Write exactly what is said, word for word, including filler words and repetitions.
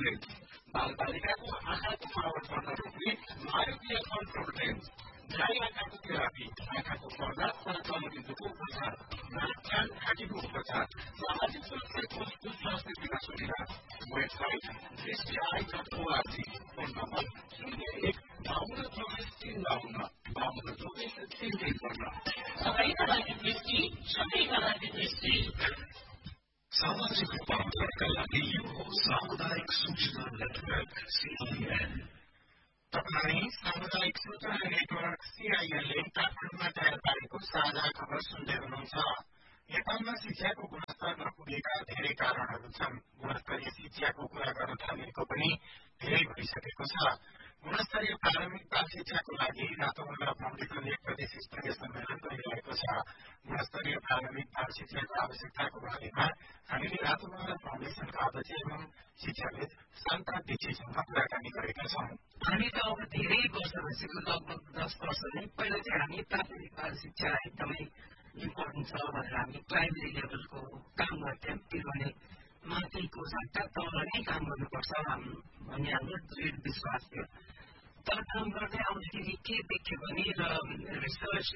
Lens बालबालिकाको आँखाको बनावट गर्न रोक्ने मायोपिया कन्ट्रोल लेन्स ड्राई आँखाको थेरापी आँखाको पर्दा तथा चलबिन्दुको उपचार नाक कान घाँटीको उपचार सामाजिक सुरक्षा कोषको स्वास्थ्य बिमा सुविधा वेबसाइट दृष्टि I dot ORG phone number शून्य एक बाहन्न चौबिस तीन बाहन्न बाहन्न चौबिस तीन त्रिपन्न सबैका लागि दृष्टि सबैका लागि दृष्टि सामाजिक रूपान्तरणका लागि यो हो सामुदायिक सूचना नेटवर्क सीआईएन। तपाईँ सामुदायिक सूचना नेटवर्क सीआईएनले काठमाडौँमा तयार पारेको साझा खबर सुन्दै हुनुहुन्छ। नेपालमा शिक्षाको गुणस्तर नपुगेका धेरै कारणहरू छन्। गुणस्तरीय शिक्षाको कुरा गर्न थालेको पनि धेरै भइसकेको छ। गुणस्तरीय प्रारम्भिक बाल शिक्षाको लागि रातोबंगला फाउन्डेशनले एक प्रदेश स्तरीय सम्मेलन गरिरहेको छ। गुणस्तरीय प्रारम्भिक बाल शिक्षाको आवश्यकताको बारेमा हामीले रातोबंगला फाउन्डेशनका अध्यक्ष एवं शिक्षाविद शान्ता दीक्षितसँग कुराकानी गरेका छौं। हामी त अब धेरै वर्ष भइसक्यो, लगभग दस वर्ष नै पहिला चाहिँ हामी प्राथमिक बाल शिक्षा एकदमै इम्पोर्टेन्ट छ भनेर हामी प्राइमेरी लेभलको काम गर्थ्यौँ। किनभने माथिको सट्टा तल नै काम गर्नुपर्छ भन्ने हाम्रो दृढ विश्वास थियो। तर काम गर्दै आउँदाखेरि के देख्यो भने र रिसर्च